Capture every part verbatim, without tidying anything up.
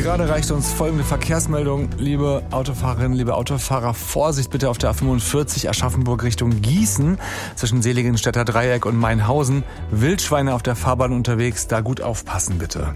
Gerade reicht uns folgende Verkehrsmeldung. Liebe Autofahrerinnen, liebe Autofahrer, Vorsicht bitte auf der A fünfundvierzig Aschaffenburg Richtung Gießen zwischen Seligenstädter Dreieck und Mainhausen. Wildschweine auf der Fahrbahn unterwegs, da gut aufpassen bitte.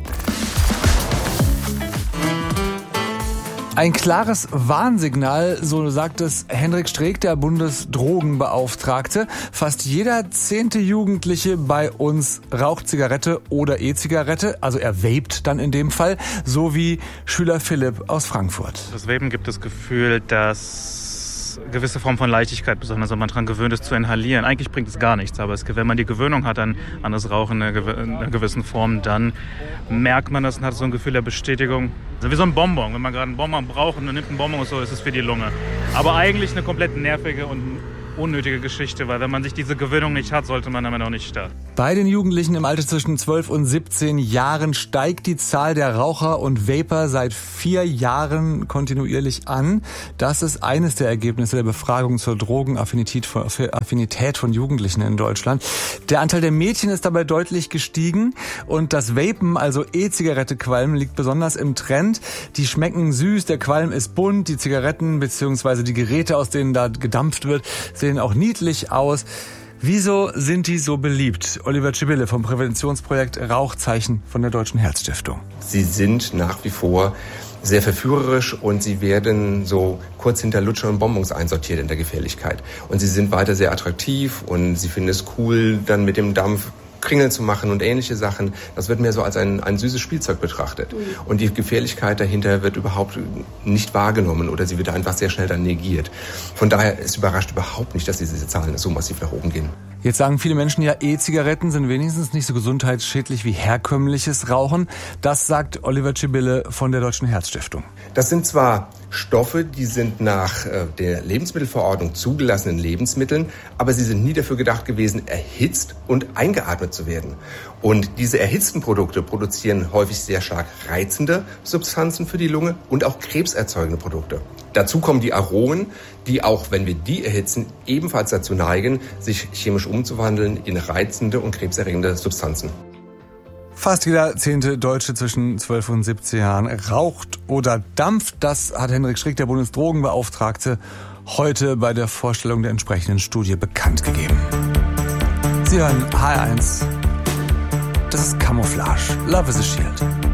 Ein klares Warnsignal, so sagt es Hendrik Streeck, der Bundesdrogenbeauftragte. Fast jeder zehnte Jugendliche bei uns raucht Zigarette oder E-Zigarette, also er vapet dann in dem Fall, so wie Schüler Philipp aus Frankfurt. Das Vapen gibt das Gefühl, dass gewisse Form von Leichtigkeit, besonders wenn man daran gewöhnt ist zu inhalieren. Eigentlich bringt es gar nichts, aber es, wenn man die Gewöhnung hat an, an das Rauchen in einer, in einer gewissen Form, dann merkt man das und hat so ein Gefühl der Bestätigung. Also wie so ein Bonbon. Wenn man gerade einen Bonbon braucht und man nimmt einen Bonbon und so, ist es für die Lunge. Aber eigentlich eine komplett nervige und unnötige Geschichte, weil wenn man sich diese Gewöhnung nicht hat, sollte man damit auch nicht starten. Bei den Jugendlichen im Alter zwischen zwölf und siebzehn Jahren steigt die Zahl der Raucher und Vaper seit vier Jahren kontinuierlich an. Das ist eines der Ergebnisse der Befragung zur Drogenaffinität von, Affinität von Jugendlichen in Deutschland. Der Anteil der Mädchen ist dabei deutlich gestiegen und das Vapen, also E-Zigarette-Qualm, liegt besonders im Trend. Die schmecken süß, der Qualm ist bunt, die Zigaretten bzw. die Geräte, aus denen da gedampft wird, sehen auch niedlich aus. Wieso sind die so beliebt? Oliver Cibille vom Präventionsprojekt Rauchzeichen von der Deutschen Herzstiftung. Sie sind nach wie vor sehr verführerisch und sie werden so kurz hinter Lutscher und Bonbons einsortiert in der Gefährlichkeit. Und sie sind weiter sehr attraktiv und sie finden es cool, dann mit dem Dampf Kringeln zu machen und ähnliche Sachen. Das wird mehr so als ein, ein süßes Spielzeug betrachtet. Und die Gefährlichkeit dahinter wird überhaupt nicht wahrgenommen oder sie wird einfach sehr schnell dann negiert. Von daher ist überrascht überhaupt nicht, dass diese Zahlen so massiv nach oben gehen. Jetzt sagen viele Menschen ja, E-Zigaretten sind wenigstens nicht so gesundheitsschädlich wie herkömmliches Rauchen. Das sagt Oliver Cibille von der Deutschen Herzstiftung. Das sind zwar Stoffe, die sind nach äh, der Lebensmittelverordnung zugelassenen Lebensmitteln, aber sie sind nie dafür gedacht gewesen, erhitzt und eingeatmet zu werden. Und diese erhitzten Produkte produzieren häufig sehr stark reizende Substanzen für die Lunge und auch krebserzeugende Produkte. Dazu kommen die Aromen, die auch, wenn wir die erhitzen, ebenfalls dazu neigen, sich chemisch umzuwandeln in reizende und krebserregende Substanzen. Fast jeder zehnte Deutsche zwischen zwölf und siebzehn Jahren raucht oder dampft. Das hat Hendrik Streeck, der Bundesdrogenbeauftragte, heute bei der Vorstellung der entsprechenden Studie bekannt gegeben. Sie hören H R eins. Das ist Camouflage. Love is a Shield.